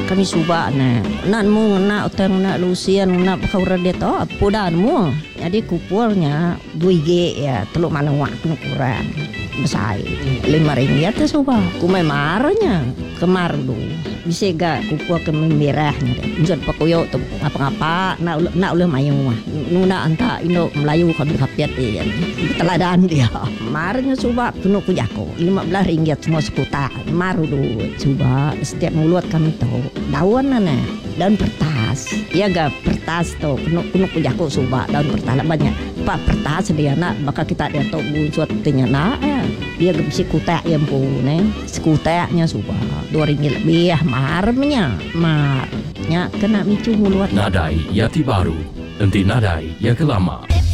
kami suba nak mu nak utang nak lusian nak kau dia tu podan mu jadi kupurnya 2G ya teluk mana waktu kurang besar RM5 tu suba kumai marahnya kemar dulu bisa gak kupur ke merahnya deh jod pakoyo tu apa-apa nak ulah mayung nuna anta Indo Melayu kami kapiat dia teladan dia marahnya suba penuh kujaku RM15 semua sekuta maru dulu coba setiap mulut kami tahu daun daun pertas ya gak pertas tu penuh kujaku suba daun pertas banyak pak pertas dia nak bakal kita dia tahu buat tanya nak dia gak kutak yang pun sekutaknya suba RM2 lebih marnya kena micu mulut Nadai Yati Baru, Enti Nadai Ya Kelama.